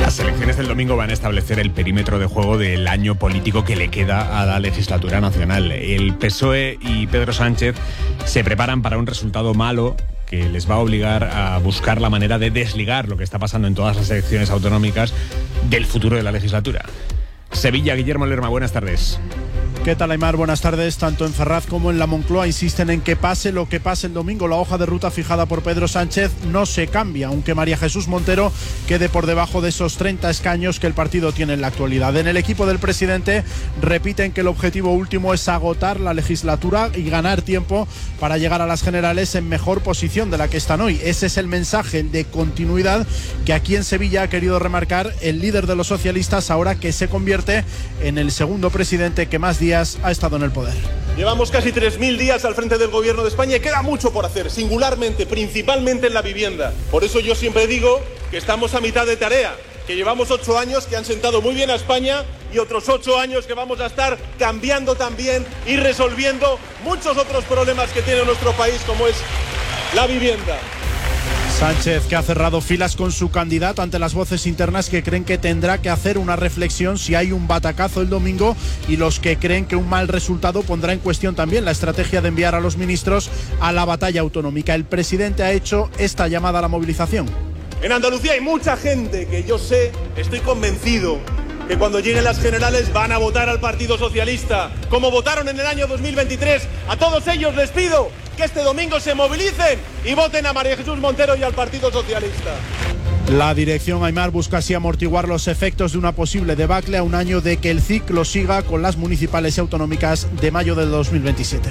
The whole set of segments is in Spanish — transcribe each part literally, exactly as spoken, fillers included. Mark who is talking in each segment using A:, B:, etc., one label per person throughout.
A: Las elecciones del domingo van a establecer el perímetro de juego del año político que le queda a la legislatura nacional. El P S O E y Pedro Sánchez se preparan para un resultado malo que les va a obligar a buscar la manera de desligar lo que está pasando en todas las elecciones autonómicas del futuro de la legislatura. Sevilla, Guillermo Lerma, buenas tardes.
B: ¿Qué tal, Aimar? Buenas tardes. Tanto en Ferraz como en la Moncloa insisten en que pase lo que pase el domingo. La hoja de ruta fijada por Pedro Sánchez no se cambia, aunque María Jesús Montero quede por debajo de esos treinta escaños que el partido tiene en la actualidad. En el equipo del presidente repiten que el objetivo último es agotar la legislatura y ganar tiempo para llegar a las generales en mejor posición de la que están hoy. Ese es el mensaje de continuidad que aquí en Sevilla ha querido remarcar el líder de los socialistas, ahora que se convierte en el segundo presidente que más días ha estado en el poder.
C: Llevamos casi tres mil días al frente del gobierno de España y queda mucho por hacer, singularmente, principalmente en la vivienda. Por eso yo siempre digo que estamos a mitad de tarea, que llevamos ocho años que han sentado muy bien a España y otros ocho años que vamos a estar cambiando también y resolviendo muchos otros problemas que tiene nuestro país, como es la vivienda.
B: Sánchez, que ha cerrado filas con su candidato ante las voces internas que creen que tendrá que hacer una reflexión si hay un batacazo el domingo, y los que creen que un mal resultado pondrá en cuestión también la estrategia de enviar a los ministros a la batalla autonómica. El presidente ha hecho esta llamada a la movilización.
C: En Andalucía hay mucha gente que yo sé, estoy convencido, que cuando lleguen las generales van a votar al Partido Socialista, como votaron en el año dos mil veintitrés. A todos ellos les pido que este domingo se movilicen y voten a María Jesús Montero y al Partido Socialista.
B: La dirección, Aimar, busca así amortiguar los efectos de una posible debacle a un año de que el ciclo siga con las municipales y autonómicas de mayo del dos mil veintisiete.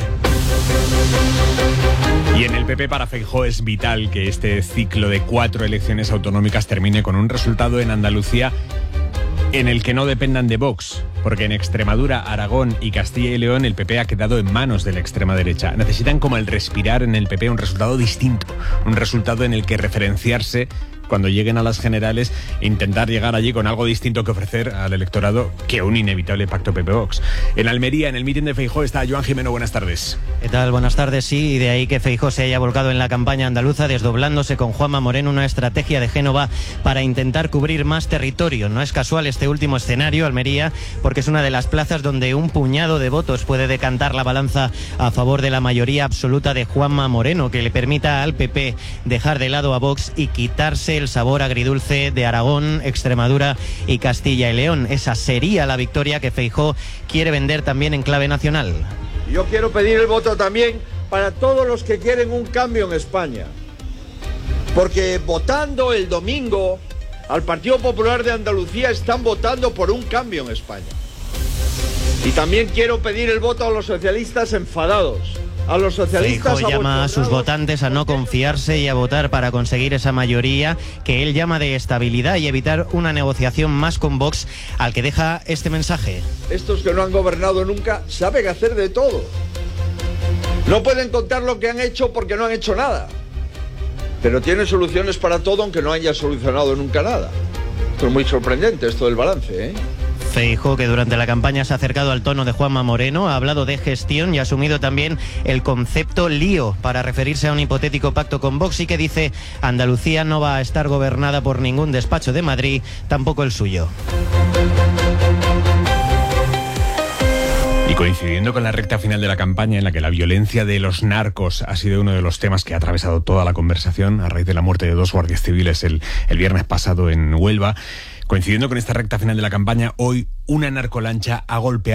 A: Y en el P P, para Feijóo es vital que este ciclo de cuatro elecciones autonómicas termine con un resultado en Andalucía en el que no dependan de Vox, porque en Extremadura, Aragón y Castilla y León el P P ha quedado en manos de la extrema derecha. Necesitan, como el respirar en el P P, un resultado distinto, un resultado en el que referenciarse cuando lleguen a las generales e intentar llegar allí con algo distinto que ofrecer al electorado que un inevitable pacto P P-Vox. En Almería, en el mitin de Feijóo, está Joan Jimeno. Buenas tardes.
D: ¿Qué tal? Buenas tardes. Sí, y de ahí que Feijóo se haya volcado en la campaña andaluza, desdoblándose con Juanma Moreno, una estrategia de Génova para intentar cubrir más territorio. No es casual este último escenario, Almería, porque es una de las plazas donde un puñado de votos puede decantar la balanza a favor de la mayoría absoluta de Juanma Moreno, que le permita al P P dejar de lado a Vox y quitarse el sabor agridulce de Aragón, Extremadura y Castilla y León. Esa sería la victoria que Feijóo quiere vender también en clave nacional.
E: Yo quiero pedir el voto también para todos los que quieren un cambio en España, porque votando el domingo al Partido Popular de Andalucía están votando por un cambio en España. Y también quiero pedir el voto a los socialistas enfadados. A los socialistas
D: Feijóo llama a sus votantes a no confiarse y a votar para conseguir esa mayoría que él llama de estabilidad y evitar una negociación más con Vox, al que deja este mensaje.
E: Estos que no han gobernado nunca saben hacer de todo. No pueden contar lo que han hecho porque no han hecho nada. Pero tienen soluciones para todo aunque no haya solucionado nunca nada. Esto es muy sorprendente, esto del balance, ¿eh?
D: Feijóo, que durante la campaña se ha acercado al tono de Juanma Moreno, ha hablado de gestión y ha asumido también el concepto lío para referirse a un hipotético pacto con Vox, y que dice: Andalucía no va a estar gobernada por ningún despacho de Madrid, tampoco el suyo.
A: Y coincidiendo con la recta final de la campaña, en la que la violencia de los narcos ha sido uno de los temas que ha atravesado toda la conversación a raíz de la muerte de dos guardias civiles el, el viernes pasado en Huelva, coincidiendo con esta recta final de la campaña, hoy una narcolancha ha golpeado